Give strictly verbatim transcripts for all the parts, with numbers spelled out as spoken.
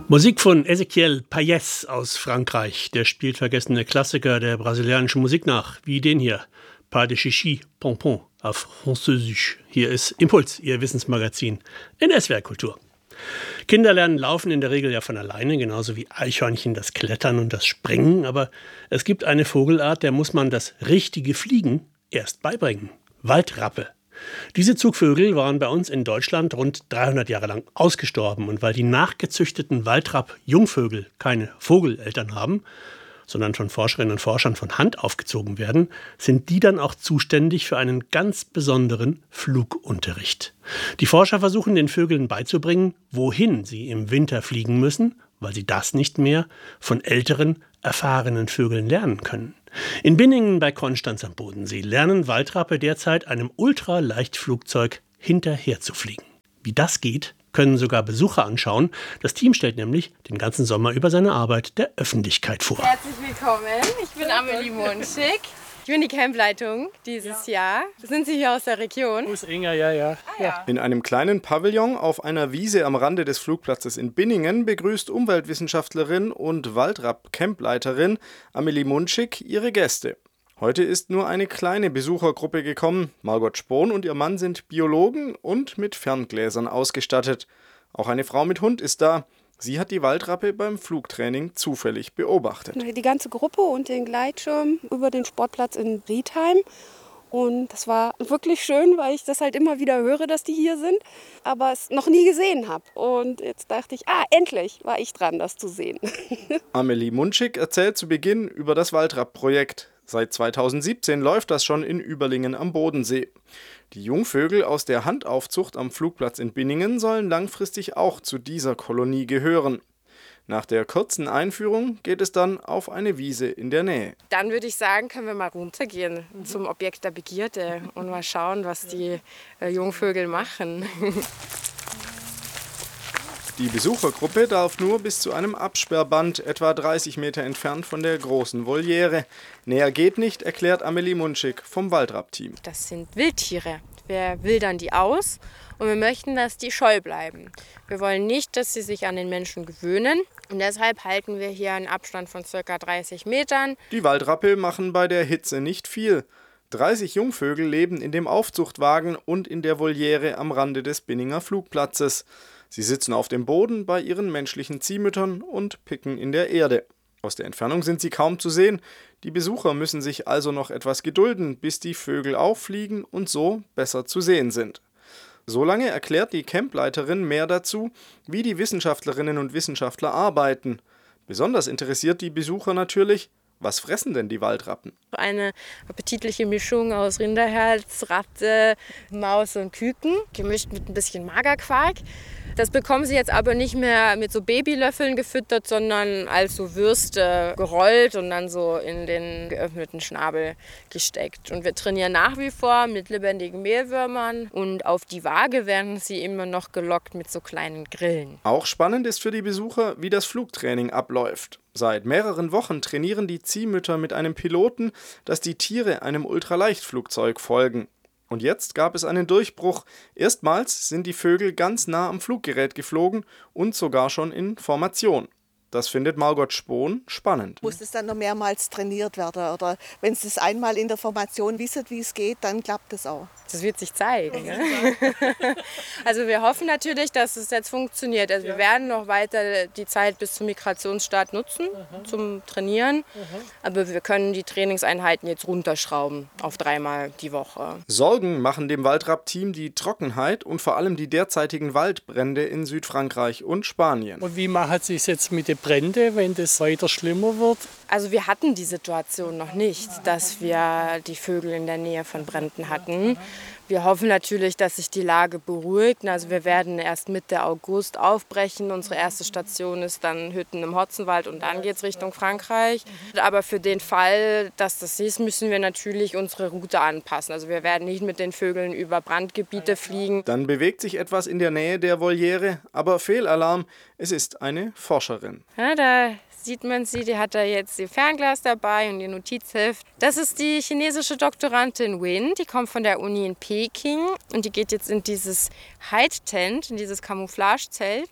Musik von Ezequiel Payés aus Frankreich. Der spielt vergessene Klassiker der brasilianischen Musik nach, wie den hier. Pas de chichi, pompon auf Französisch. Hier ist Impuls, Ihr Wissensmagazin in S W R Kultur. Kinder lernen Laufen in der Regel ja von alleine, genauso wie Eichhörnchen das Klettern und das Springen. Aber es gibt eine Vogelart, der muss man das richtige Fliegen erst beibringen. Waldrappe. Diese Zugvögel waren bei uns in Deutschland rund dreihundert Jahre lang ausgestorben. Und weil die nachgezüchteten Waldrapp-Jungvögel keine Vogeleltern haben, sondern von Forscherinnen und Forschern von Hand aufgezogen werden, sind die dann auch zuständig für einen ganz besonderen Flugunterricht. Die Forscher versuchen den Vögeln beizubringen, wohin sie im Winter fliegen müssen, weil sie das nicht mehr von älteren, erfahrenen Vögeln lernen können. In Binningen bei Konstanz am Bodensee lernen Waldrappe derzeit einem Ultraleichtflugzeug hinterher zu fliegen. Wie das geht, können sogar Besucher anschauen. Das Team stellt nämlich den ganzen Sommer über seine Arbeit der Öffentlichkeit vor. Herzlich willkommen, ich bin Amelie Munschig. Ich bin die Campleitung dieses Jahr. Sind Sie hier aus der Region? Aus Inga, ja, ja. Ah, ja. In einem kleinen Pavillon auf einer Wiese am Rande des Flugplatzes in Binningen begrüßt Umweltwissenschaftlerin und Waldrapp-Campleiterin Amelie Munschig ihre Gäste. Heute ist nur eine kleine Besuchergruppe gekommen. Margot Spohn und ihr Mann sind Biologen und mit Ferngläsern ausgestattet. Auch eine Frau mit Hund ist da. Sie hat die Waldrappe beim Flugtraining zufällig beobachtet. Die ganze Gruppe und den Gleitschirm über den Sportplatz in Riedheim. Und das war wirklich schön, weil ich das halt immer wieder höre, dass die hier sind, aber es noch nie gesehen habe. Und jetzt dachte ich, ah, endlich war ich dran, das zu sehen. Amelie Munschig erzählt zu Beginn über das Waldrapp-Projekt. Seit zweitausendsiebzehn läuft das schon in Überlingen am Bodensee. Die Jungvögel aus der Handaufzucht am Flugplatz in Binningen sollen langfristig auch zu dieser Kolonie gehören. Nach der kurzen Einführung geht es dann auf eine Wiese in der Nähe. Dann würde ich sagen, können wir mal runtergehen zum Objekt der Begierde und mal schauen, was die äh, Jungvögel machen. Die Besuchergruppe darf nur bis zu einem Absperrband etwa dreißig Meter entfernt von der großen Voliere. Näher geht nicht, erklärt Amelie Munschig vom Waldrapp-Team. Das sind Wildtiere. Wir wildern die aus und wir möchten, dass die scheu bleiben. Wir wollen nicht, dass sie sich an den Menschen gewöhnen. Und deshalb halten wir hier einen Abstand von ca. dreißig Metern. Die Waldrappe machen bei der Hitze nicht viel. dreißig Jungvögel leben in dem Aufzuchtwagen und in der Voliere am Rande des Binninger Flugplatzes. Sie sitzen auf dem Boden bei ihren menschlichen Ziehmüttern und picken in der Erde. Aus der Entfernung sind sie kaum zu sehen. Die Besucher müssen sich also noch etwas gedulden, bis die Vögel auffliegen und so besser zu sehen sind. Solange erklärt die Campleiterin mehr dazu, wie die Wissenschaftlerinnen und Wissenschaftler arbeiten. Besonders interessiert die Besucher natürlich, was fressen denn die Waldrappen? Eine appetitliche Mischung aus Rinderherz, Ratte, Maus und Küken, gemischt mit ein bisschen Magerquark. Das bekommen sie jetzt aber nicht mehr mit so Babylöffeln gefüttert, sondern als so Würste gerollt und dann so in den geöffneten Schnabel gesteckt. Und wir trainieren nach wie vor mit lebendigen Mehlwürmern und auf die Waage werden sie immer noch gelockt mit so kleinen Grillen. Auch spannend ist für die Besucher, wie das Flugtraining abläuft. Seit mehreren Wochen trainieren die Ziehmütter mit einem Piloten, dass die Tiere einem Ultraleichtflugzeug folgen. Und jetzt gab es einen Durchbruch. Erstmals sind die Vögel ganz nah am Fluggerät geflogen und sogar schon in Formation. Das findet Margot Spohn spannend. Muss es dann noch mehrmals trainiert werden? Oder wenn es das einmal in der Formation wisst, wie es geht, dann klappt es auch. Das wird sich zeigen. Ja? Also wir hoffen natürlich, dass es jetzt funktioniert. Also wir werden noch weiter die Zeit bis zum Migrationsstart nutzen zum Trainieren. Aber wir können die Trainingseinheiten jetzt runterschrauben auf dreimal die Woche. Sorgen machen dem Waldrapp-Team die Trockenheit und vor allem die derzeitigen Waldbrände in Südfrankreich und Spanien. Und wie macht es sich jetzt mit den Bränden, wenn das weiter schlimmer wird? Also wir hatten die Situation noch nicht, dass wir die Vögel in der Nähe von Bränden hatten. Wir hoffen natürlich, dass sich die Lage beruhigt. Also wir werden erst Mitte August aufbrechen. Unsere erste Station ist dann Hütten im Hotzenwald und dann geht es Richtung Frankreich. Aber für den Fall, dass das ist, müssen wir natürlich unsere Route anpassen. Also wir werden nicht mit den Vögeln über Brandgebiete fliegen. Dann bewegt sich etwas in der Nähe der Voliere, aber Fehlalarm, es ist eine Forscherin. Ja, da sieht man sie, die hat da jetzt ihr Fernglas dabei und ihr Notizheft. Das ist die chinesische Doktorandin Win, die kommt von der Uni in Peking und die geht jetzt in dieses Hide-Tent, in dieses Camouflage-Zelt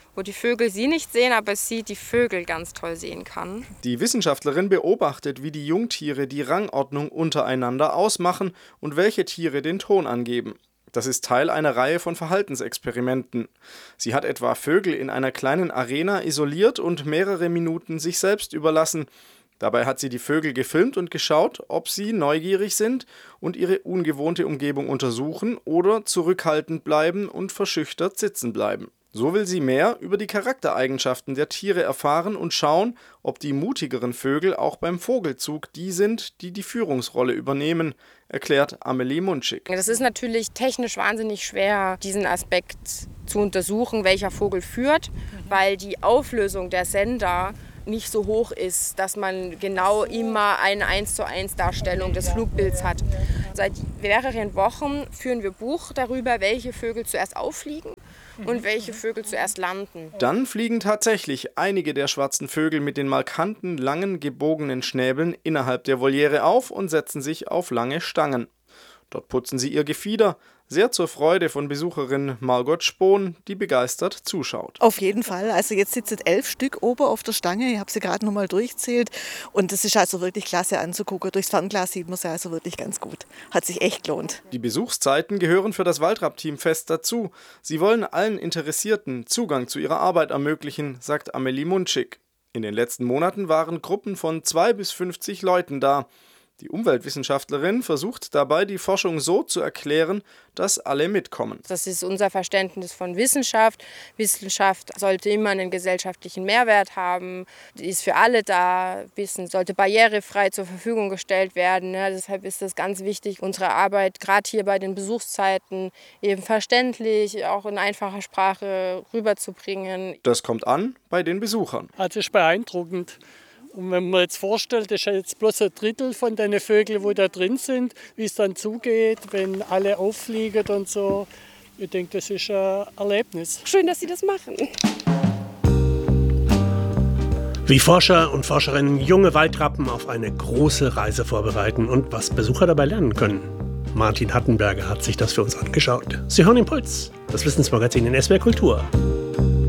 wo die Vögel sie nicht sehen, aber sie die Vögel ganz toll sehen kann. Die Wissenschaftlerin beobachtet, wie die Jungtiere die Rangordnung untereinander ausmachen und welche Tiere den Ton angeben. Das ist Teil einer Reihe von Verhaltensexperimenten. Sie hat etwa Vögel in einer kleinen Arena isoliert und mehrere Minuten sich selbst überlassen. Dabei hat sie die Vögel gefilmt und geschaut, ob sie neugierig sind und ihre ungewohnte Umgebung untersuchen oder zurückhaltend bleiben und verschüchtert sitzen bleiben. So will sie mehr über die Charaktereigenschaften der Tiere erfahren und schauen, ob die mutigeren Vögel auch beim Vogelzug die sind, die die Führungsrolle übernehmen, erklärt Amelie Munschig. Das ist natürlich technisch wahnsinnig schwer, diesen Aspekt zu untersuchen, welcher Vogel führt, weil die Auflösung der Sender nicht so hoch ist, dass man genau immer eine eins zu eins Darstellung des Flugbilds hat. Seit mehreren Wochen führen wir Buch darüber, welche Vögel zuerst auffliegen und welche Vögel zuerst landen. Dann fliegen tatsächlich einige der schwarzen Vögel mit den markanten, langen, gebogenen Schnäbeln innerhalb der Voliere auf und setzen sich auf lange Stangen. Dort putzen sie ihr Gefieder, sehr zur Freude von Besucherin Margot Spohn, die begeistert zuschaut. Auf jeden Fall. Also jetzt sitzen elf Stück oben auf der Stange. Ich habe sie gerade noch mal durchzählt. Und das ist also wirklich klasse anzugucken. Durchs Fernglas sieht man sie also wirklich ganz gut. Hat sich echt gelohnt. Die Besuchszeiten gehören für das Waldrapp-Team fest dazu. Sie wollen allen Interessierten Zugang zu ihrer Arbeit ermöglichen, sagt Amelie Munschig. In den letzten Monaten waren Gruppen von zwei bis fünfzig Leuten da. Die Umweltwissenschaftlerin versucht dabei, die Forschung so zu erklären, dass alle mitkommen. Das ist unser Verständnis von Wissenschaft. Wissenschaft sollte immer einen gesellschaftlichen Mehrwert haben, die ist für alle da. Wissen sollte barrierefrei zur Verfügung gestellt werden. Ja, deshalb ist es ganz wichtig, unsere Arbeit gerade hier bei den Besuchszeiten eben verständlich, auch in einfacher Sprache rüberzubringen. Das kommt an bei den Besuchern. Also ist beeindruckend. Und wenn man jetzt vorstellt, das ist jetzt bloß ein Drittel von den Vögeln, die da drin sind, wie es dann zugeht, wenn alle auffliegen und so. Ich denke, das ist ein Erlebnis. Schön, dass Sie das machen. Wie Forscher und Forscherinnen junge Waldrappen auf eine große Reise vorbereiten und was Besucher dabei lernen können. Martin Hattenberger hat sich das für uns angeschaut. Sie hören Impuls, das Wissensmagazin in S W R Kultur.